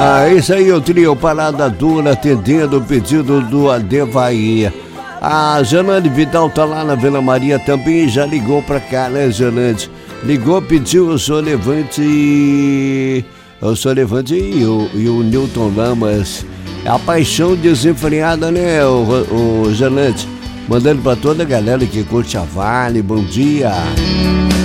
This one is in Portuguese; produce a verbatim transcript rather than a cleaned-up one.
Ah, isso aí, o trio Parada Dura atendendo o pedido do Adevair. A Janane Vidal tá lá na Vila Maria também, já ligou pra cá, né, Janane? Ligou, pediu o Sr. Levante, o Sr. Levante e o, e o Newton Lamas. A paixão desenfreada, né, o, o Janane? Mandando pra toda a galera que curte a Vale, bom dia.